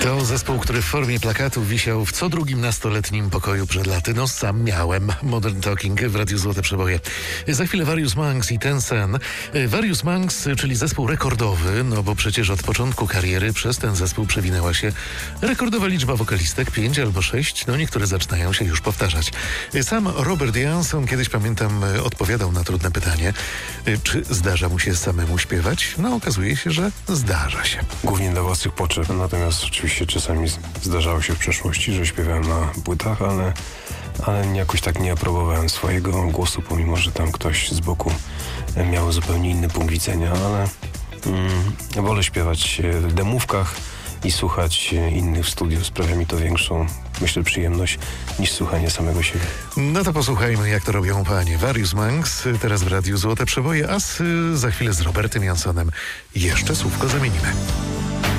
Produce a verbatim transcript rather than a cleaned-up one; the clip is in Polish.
To zespół, który w formie plakatu wisiał w co drugim nastoletnim pokoju przed laty. No sam miałem. Modern Talking w Radiu Złote Przeboje. Za chwilę Various Monks i Ten Sen. Various Monks, czyli zespół rekordowy, no bo przecież od początku kariery przez ten zespół przewinęła się rekordowa liczba wokalistek, pięć albo sześć. No niektóre zaczynają się już powtarzać. Sam Robert Johnson kiedyś, pamiętam, odpowiadał na trudne pytanie, czy zdarza mu się samemu śpiewać? No okazuje się, że zdarza się. Głównie dla własnych potrzeb, natomiast oczywiście czasami zdarzało się w przeszłości, że śpiewałem na płytach, ale, ale jakoś tak nie aprobowałem swojego głosu, pomimo że tam ktoś z boku miał zupełnie inny punkt widzenia, ale mm, wolę śpiewać w demówkach i słuchać innych w studiu. Sprawia mi to większą, myślę, przyjemność niż słuchanie samego siebie. No to posłuchajmy, jak to robią panie. Various Monks, teraz w Radiu Złote Przeboje, a z, za chwilę z Robertem Johnsonem jeszcze słówko zamienimy.